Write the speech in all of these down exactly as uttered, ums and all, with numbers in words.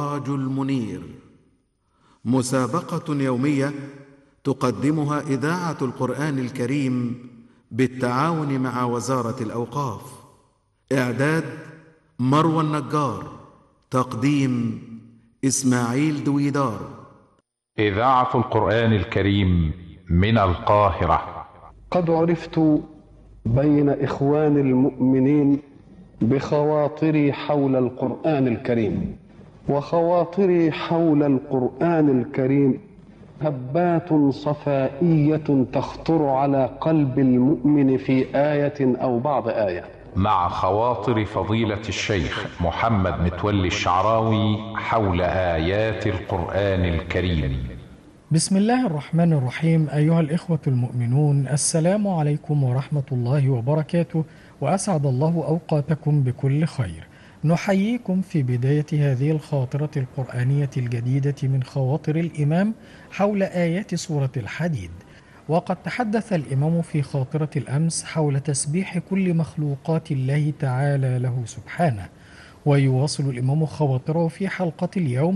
السراج المنير، مسابقة يومية تقدمها إذاعة القرآن الكريم بالتعاون مع وزارة الأوقاف. إعداد مروى النجار، تقديم إسماعيل دويدار. إذاعة القرآن الكريم من القاهرة. قد عرفت بين إخوان المؤمنين بخواطري حول القرآن الكريم، وخواطري حول القرآن الكريم هبات صفائية تخطر على قلب المؤمن في آية أو بعض آية. مع خواطر فضيلة الشيخ محمد متولي الشعراوي حول آيات القرآن الكريم. بسم الله الرحمن الرحيم. أيها الإخوة المؤمنون، السلام عليكم ورحمة الله وبركاته، وأسعد الله أوقاتكم بكل خير. نحييكم في بداية هذه الخاطرة القرآنية الجديدة من خواطر الإمام حول آيات سورة الحديد. وقد تحدث الإمام في خاطرة الأمس حول تسبيح كل مخلوقات الله تعالى له سبحانه، ويواصل الإمام خواطره في حلقة اليوم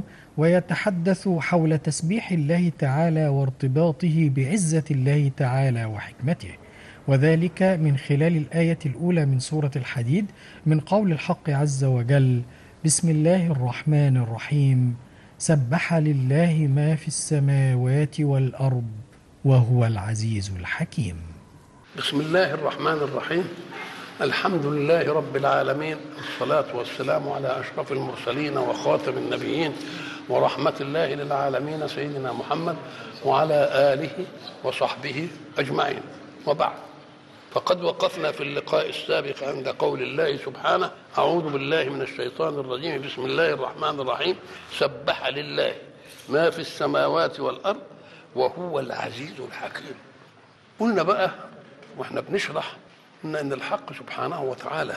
ويتحدث حول تسبيح الله تعالى وارتباطه بعزة الله تعالى وحكمته، وذلك من خلال الآية الأولى من سورة الحديد من قول الحق عز وجل: بسم الله الرحمن الرحيم، سبح لله ما في السماوات والأرض وهو العزيز الحكيم. بسم الله الرحمن الرحيم، الحمد لله رب العالمين، الصلاة والسلام على أشرف المرسلين وخاتم النبيين ورحمة الله للعالمين سيدنا محمد وعلى آله وصحبه أجمعين، وبعد. فقد وقفنا في اللقاء السابق عند قول الله سبحانه: أعوذ بالله من الشيطان الرجيم، بسم الله الرحمن الرحيم، سبح لله ما في السماوات والأرض وهو العزيز الحكيم. قلنا بقى واحنا بنشرح ان الحق سبحانه وتعالى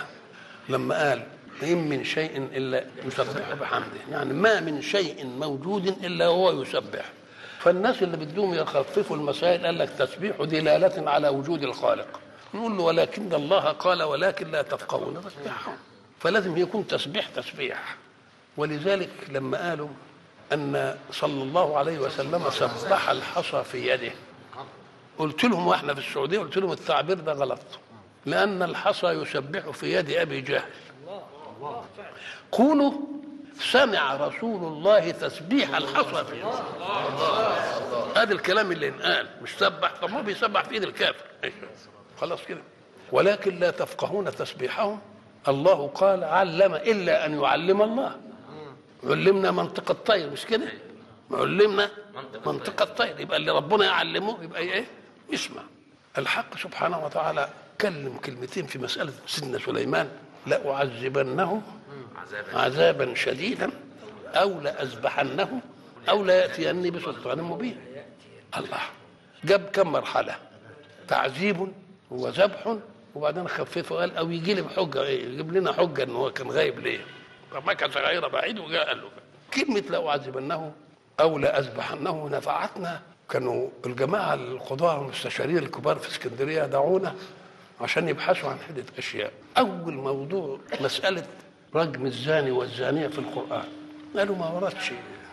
لما قال: إن من شيء إلا يسبح بحمده، يعني ما من شيء موجود إلا هو يسبح. فالناس اللي بدهم يخففوا المسائل قال لك تسبيح دلالة على وجود الخالق. نقول له: ولكن الله قال ولكن لا تفقهون تسبيحهم، فلازم يكون تسبيح تسبيح. ولذلك لما قالوا أن صلى الله عليه وسلم سبح الحصى في يده، قلت لهم واحنا في السعودية، قلت لهم التعبير ده غلط، لأن الحصى يسبح في يد أبي جهل. قولوا: سمع رسول الله تسبيح الحصى في يده. هذا الكلام اللي انقال، مش سبح. طب ما بيسبح في يد الكافر، خلاص كده. ولكن لا تفقهون تسبيحهم. الله قال: علم إلا أن يعلم الله. علمنا منطق الطير، مش كده؟ علمنا منطق الطير، يبقى اللي ربنا يعلمه يبقى ايه؟ يسمع. الحق سبحانه وتعالى كلم كلمتين في مسألة سيدنا سليمان: لأعذبنه عذابا شديدا أو لأذبحنه أو ليأتيني بسلطان مبين. الله جاب كم مرحلة: تعذيب وذبح، وبعدين خففه قال أو يجي لي بحجة، ايه؟ يجيب لنا حجة إن هو كان غايب ليه؟ فما كان غير بعيد وجاء قال له كلمة لأعذبنه أو لأذبحنه نفعتنا. كانوا الجماعة القضاة والمستشارين الكبار في اسكندرية دعونا عشان يبحثوا عن عدة أشياء. أول موضوع مسألة رجم الزاني والزانية في القرآن. قالوا ما وردش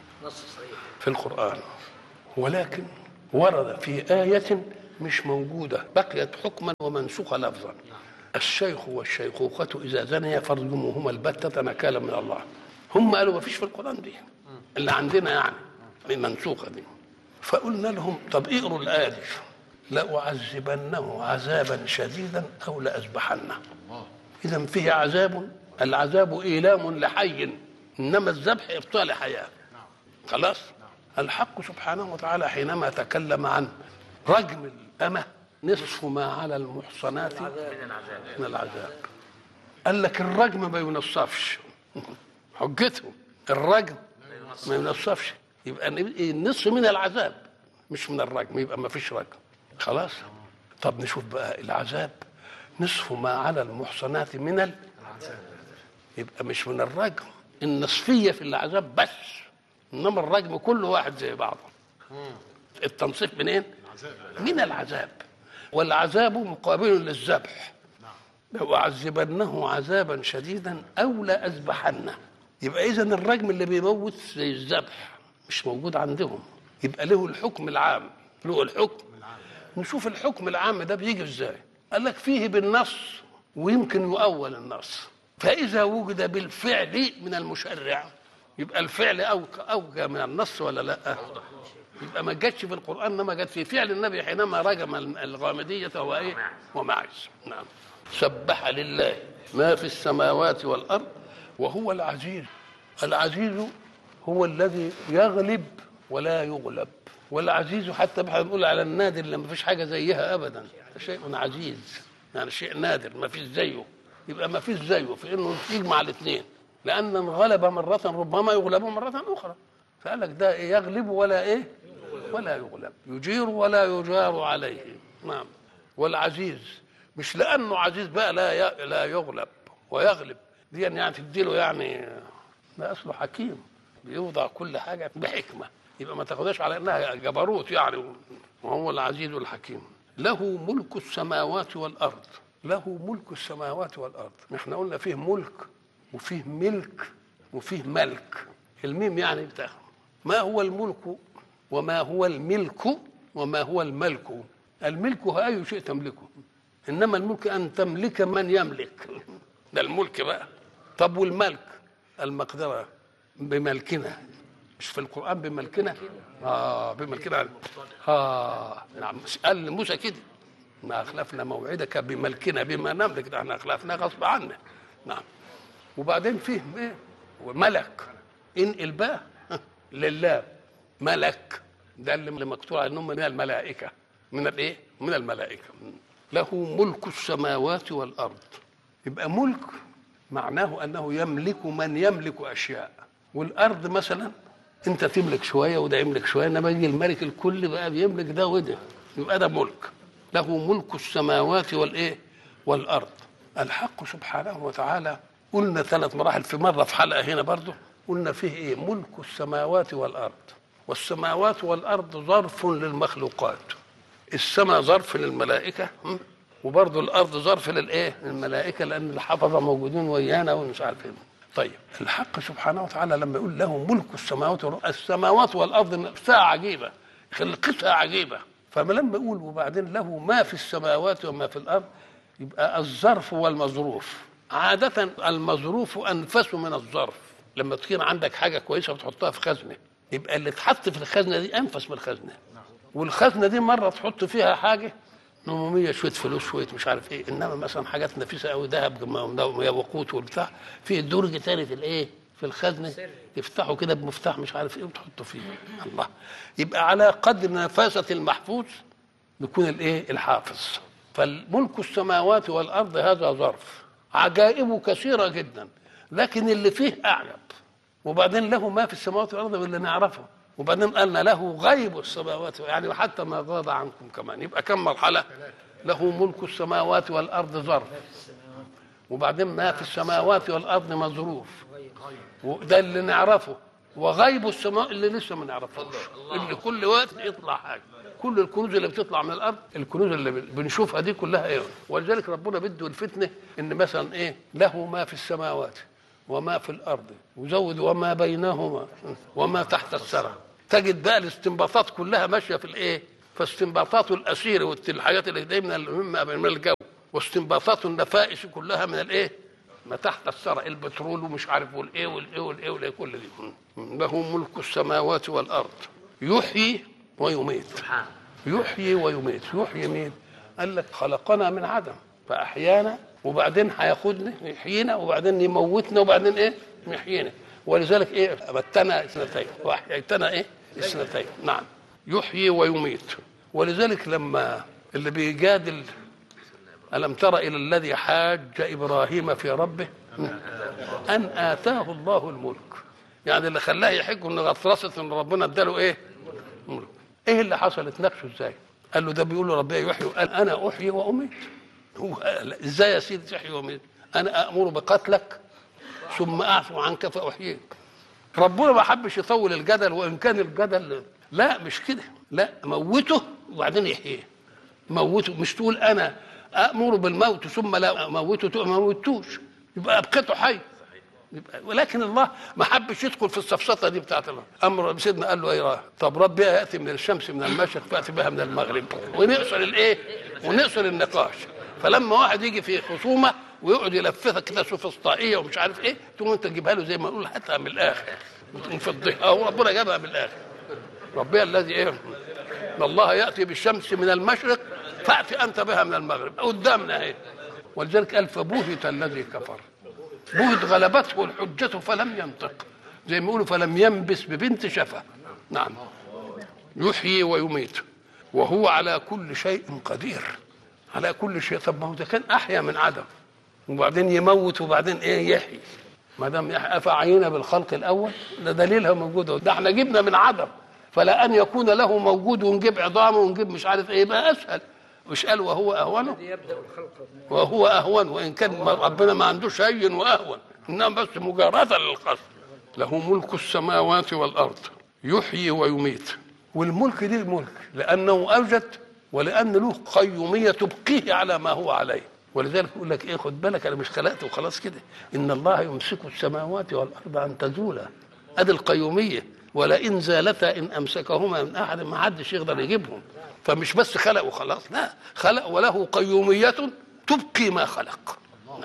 في القرآن، ولكن ورد في آية مش موجودة، بقيت حكما ومنسوخة لفظا: الشيخ والشيخوخة إذا زنيا فارجموهما البتة نكالا من الله. هم قالوا ما فيش في القرآن دي، اللي عندنا يعني منسوخة دي. فقلنا لهم: طب اقروا الآية دي: لأعذبنه عذابا شديدا أو لأذبحنه. إذا فيه عذاب، العذاب إيلام لحي، إنما الذبح إبطال حياة. خلاص. الحق سبحانه وتعالى حينما تكلم عن رجم الأمة نصف ما على المحصنات من العذاب، قال لك الرجم ما ينصفش. حجته الرجم ما ينصفش، يبقى النصف من العذاب مش من الرجم، يبقى ما فيش رجم. خلاص. طب نشوف بقى العذاب نصف ما على المحصنات من العذاب، يبقى مش من الرجم، النصفية في العذاب بس، انما الرجم كل واحد زي بعضه. التنصيف منين؟ من العذاب. والعذاب مقابل للذبح. لأعذبنه عذابا شديدا أو لأذبحنه. يبقى إذن الرجم اللي بيموت زي الذبح مش موجود عندهم، يبقى له الحكم العام، له الحكم. نشوف الحكم العام ده بيجي ازاي. قال لك فيه بالنص ويمكن يؤول النص، فإذا وجد بالفعل من المشرع يبقى الفعل أوجه من النص ولا لا؟ يبقى ما جاتش في القرآن انما جت في فعل النبي حينما رجم الغامدية وهو ايه؟ وماعز. نعم. سبح لله ما في السماوات والأرض وهو العزيز. العزيز هو الذي يغلب ولا يغلب، والعزيز حتى بنقول على النادر اللي ما فيش حاجة زيها أبدا، شيء عزيز يعني شيء نادر ما فيش زيه، يبقى ما فيش زيه في انه يجمع الاثنين، لأن انغلب مرة ربما يغلب مرة أخرى. فقال لك ده يغلب ولا ايه؟ ولا يغلب، يجير ولا يجار عليه. نعم. والعزيز مش لأنه عزيز بقى لا لا يغلب ويغلب، دي يعني تديله يعني ده أصله حكيم بيوضع كل حاجة بحكمة، يبقى ما تاخدهاش على انها جبروت يعني. وهو العزيز الحكيم. له ملك السماوات والارض، له ملك السماوات والارض. احنا قلنا فيه ملك وفيه ملك وفيه ملك، الميم يعني بتاعه. ما هو الملك وما هو الملك وما هو الملك؟ الملك هو اي شيء تملكه، انما الملك ان تملك من يملك، ده الملك بقى. طب والملك؟ المقدرة بملكنا، مش في القرآن بملكنا؟ اه بملكنا. اه نعم. قال موسى كده ما أخلفنا موعدك بملكنا بما نملك، ده احنا أخلفنا غصب عنا. نعم. وبعدين فيه ايه؟ وملك انقل بقى لله ملك، ده اللي مكتوب عنهم من الملائكة، من الايه؟ من الملائكة. له ملك السماوات والأرض. يبقى ملك معناه أنه يملك من يملك أشياء، والأرض مثلا انت تملك شويه وده يملك شويه، انما يجي الملك الكل بقى بيملك ده وده، يبقى ده ملك. له ملك السماوات والايه؟ والارض. الحق سبحانه وتعالى قلنا ثلاث مراحل، في مره في حلقه هنا برضه قلنا فيه ايه؟ ملك السماوات والارض. والسماوات والارض ظرف للمخلوقات، السماء ظرف للملائكه وبرضه الارض ظرف للايه؟ للملائكه، لان الحفظه موجودين ويانا ومش عارف ايه. طيب الحق سبحانه وتعالى لما يقول له ملك السماوات والارض، السماوات والارض نفسها عجيبه، خلقتها عجيبه. فما لما يقول وبعدين له ما في السماوات وما في الارض، يبقى الظرف والمظروف. عاده المظروف انفس من الظرف. لما تكون عندك حاجه كويسه وتحطها في خزنه، يبقى اللي تحط في الخزنه دي انفس من الخزنه. والخزنه دي مره تحط فيها حاجه نموميه، شويه فلوس شويه مش عارف ايه، انما مثلا حاجات نفيسه قوي ذهب وقوت والبتاع، في درج تاني في الايه؟ في الخزنه، تفتحه كده بمفتاح مش عارف ايه وتحطه فيه. الله. يبقى على قدر نفاسه المحفوظ يكون الايه؟ الحافظ. فالملك السماوات والارض هذا ظرف، عجائبه كثيره جدا، لكن اللي فيه اعجب. وبعدين له ما في السماوات والارض اللي نعرفه، وبعدين قالنا له غيب السماوات، يعني حتى ما غاب عنكم كمان. يبقى كم مرحله؟ له ملك السماوات والارض ظرف، وبعدين ما في السماوات والارض مظروف، وده اللي نعرفه. وغيب السماء اللي لسه ما نعرفوش، اللي كل وقت يطلع حاجه. كل الكنوز اللي بتطلع من الارض، الكنوز اللي بنشوفها دي كلها ايه؟ ولذلك ربنا بده الفتنه ان مثلا ايه؟ له ما في السماوات وما في الارض، وزود وما بينهما وما تحت الثرى. تجد بقى الاستنباطات كلها ماشيه في الايه؟ فاستنباطات الاسير والحاجات اللي دايما المهمه من الجو، واستنباطات النفائس كلها من الايه؟ ما تحت الثرى، البترول ومش عارف والايه والايه والايه والايه كل دي. له ملك السماوات والارض يحيي ويميت. يحيي ويميت. يحيي مين؟ قال لك خلقنا من عدم فاحيانا، وبعدين هياخدنا يحيينا، وبعدين يموتنا، وبعدين ايه؟ يحيينا. ولذلك ايه؟ امتنا اثنتين واحييتنا ايه؟ اثنتين. نعم. يحيي ويميت. ولذلك لما اللي بيجادل ألم تر إلى الذي حاج إبراهيم في ربه أن آتاه الله الملك، يعني اللي خلاه يحج إن غطرسة إن ربنا اداله إيه؟ ملك. إيه اللي حصل؟ اتناقشوا إزاي؟ قال له ده بيقول له ربنا يحيي، قال أنا أحيي وأميت. هو إزاي يا سيدي تحيي وأميت؟ أنا أأمر بقتلك ثم أعفو عنك فأحييك. ربنا ما حبش يطول الجدل، وإن كان الجدل لا مش كده، لا موته وبعدين يحييه. موته، مش تقول أنا أأمر بالموت ثم لا أموته ما موتوش، يبقى أبقيته حي. ولكن الله ما حبش يدخل في السفسطه دي بتاعت الله. امر سيدنا قال له ايه؟ طب ربي ياتي من الشمس من المشرق فاتي بها من المغرب، ونقصر الايه؟ ونقصر النقاش. فلما واحد يجي في خصومه ويقعد يلفظها كده سوفسطائيه ومش عارف ايه، تقوم انت تجيبها له زي ما نقول هاتها من الاخر ونفضيها، اهو ربنا جابها من الاخر. ربنا الذي ايه؟ ان الله ياتي بالشمس من المشرق فاتي انت بها من المغرب، قدامنا اهي. ولذلك قال فبهت الذي كفر، بهت غلبته الحجه فلم ينطق، زي ما يقولوا فلم ينبس ببنت شفه. نعم، يحيي ويميت وهو على كل شيء قدير، على كل شيء. طب ما هو ده كان احيا من عدم وبعدين يموت وبعدين ايه يحيي، ما دام افعينا بالخلق الاول ده دليلها موجوده. ده احنا جبنا من عدم، فلا ان يكون له موجود ونجيب عظامه ونجيب مش عارف ايه يبقى اسهل. مش قال وهو اهونه؟ وهو اهون، وان كان ربنا ما عندوش هين واهون، انما بس مجاراه للخلق. له ملك السماوات والارض يحيي ويميت. والملك دي الملك لانه اوجد ولان له قيوميه تبقيه على ما هو عليه. ولذلك يقول لك ايه، خد بالك انا مش خلقته وخلاص كده، ان الله يمسك السماوات والارض ان تزولا، ادي القيوميه، ولئن زالتا ان امسكهما من احد ما حدش يقدر يجيبهم. فمش بس خلق وخلاص، لا، خلق وله قيوميه تبقي ما خلق.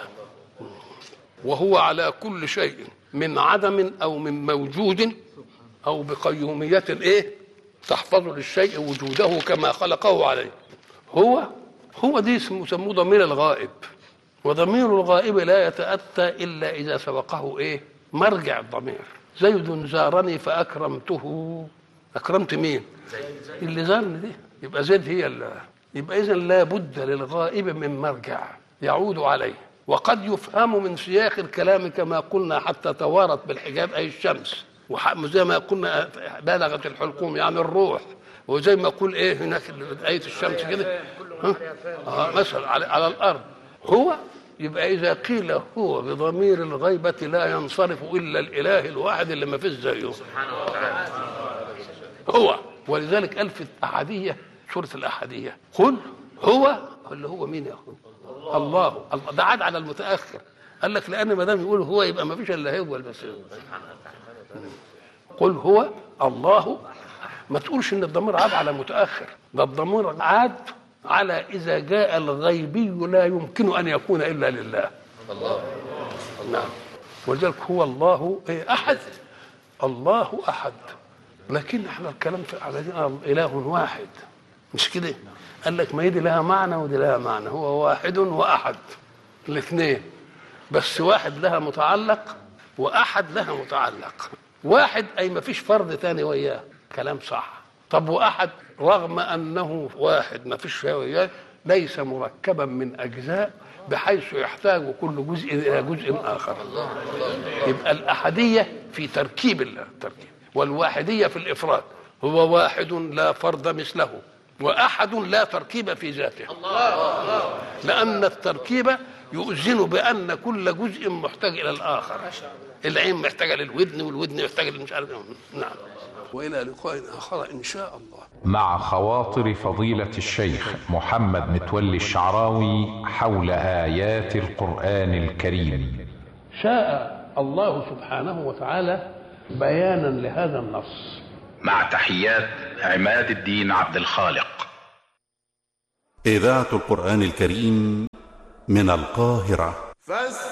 وهو على كل شيء من عدم او من موجود او بقيوميه ايه تحفظ للشيء وجوده كما خلقه عليه. هو هو دي يسموه ضمير الغائب، وضمير الغائب لا يتأتى إلا إذا سبقه إيه؟ مرجع الضمير. زيد زارني فأكرمته، أكرمت مين؟ اللي زارني دي، يبقى زيد هي اللي. يبقى إذن لا بد للغائب من مرجع يعود عليه. وقد يفهم من سياق الكلام كما قلنا حتى توارت بالحجاب أي الشمس، وزي ما قلنا بلغت الحلقوم يعني الروح، وزي ما اقول ايه هناك آية الشمس كده اه مثلا على, على الارض. هو يبقى اذا قيل هو بضمير الغيبة لا ينصرف الا الاله الواحد اللي ما فيش زيه سبحانه وتعالى. هو ولذلك قال في الاحاديه، سوره الاحاديه، قل هو اللي هو مين يا اخوان؟ الله. الله ده عاد على المتاخر، قال لك لان ما دام يقول هو يبقى ما فيش الا هو بس. قل هو الله، ما تقولش ان الضمير عاد على متاخر، ده الضمير عاد على اذا جاء الغيبي لا يمكن ان يكون الا لله. الله. نعم. ولذلك هو الله احد، الله احد. لكن احنا الكلام في على اله واحد مش كده. قال لك ما يدي لها معنى ودي لها معنى، هو واحد واحد الاثنين، بس واحد لها متعلق واحد لها متعلق. واحد اي ما فيش فرد ثاني وياه، كلام صح. طب واحد رغم انه واحد ما فيش وياه ليس مركبا من اجزاء بحيث يحتاج كل جزء الى جزء اخر. يبقى الاحديه في تركيب الله التركيب، والواحديه في الافراد. هو واحد لا فرد مثله، واحد لا تركيب في ذاته. لان التركيب يؤذن بان كل جزء محتاج الى الاخر. العين محتاجه للودن والودن محتاجه للمش عارف. نعم. والى لقاء اخر ان شاء الله. مع خواطر فضيلة الشيخ محمد متولي الشعراوي حول آيات القرآن الكريم. شاء الله سبحانه وتعالى بيانا لهذا النص. مع تحيات عماد الدين عبد الخالق. إذاعة القرآن الكريم من القاهرة.